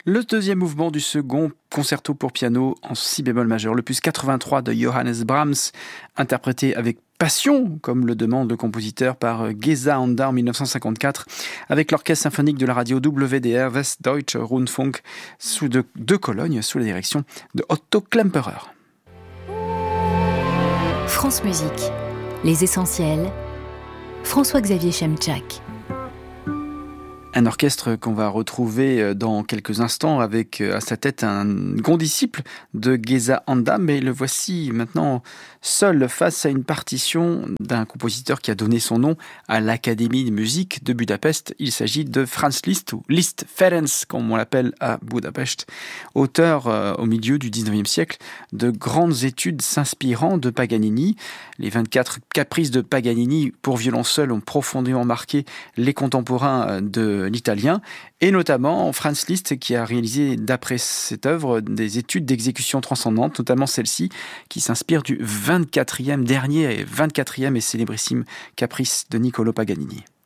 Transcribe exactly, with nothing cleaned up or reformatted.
Le deuxième mouvement du second concerto pour piano en si bémol majeur, l'opus quatre-vingt-trois de Johannes Brahms, interprété avec passion, comme le demande le compositeur, par Geza Anda en dix-neuf cent cinquante-quatre, avec l'orchestre symphonique de la radio W D R, Westdeutsche Rundfunk, sous de, de Cologne, sous la direction de Otto Klemperer. France Musique, les essentiels, François-Xavier Chemchak. Un orchestre qu'on va retrouver dans quelques instants avec à sa tête un condisciple de Geza Anda, mais le voici maintenant seul face à une partition d'un compositeur qui a donné son nom à l'Académie de musique de Budapest. Il s'agit de Franz Liszt, ou Liszt Ferenc, comme on l'appelle à Budapest, auteur euh, au milieu du dix-neuvième siècle de grandes études s'inspirant de Paganini. Les vingt-quatre caprices de Paganini pour violon seul ont profondément marqué les contemporains de l'italien, et notamment Franz Liszt qui a réalisé d'après cette œuvre des études d'exécution transcendantes, notamment celle-ci qui s'inspire du vingt-quatrième, dernier et vingt-quatrième et célébrissime caprice de Niccolò Paganini.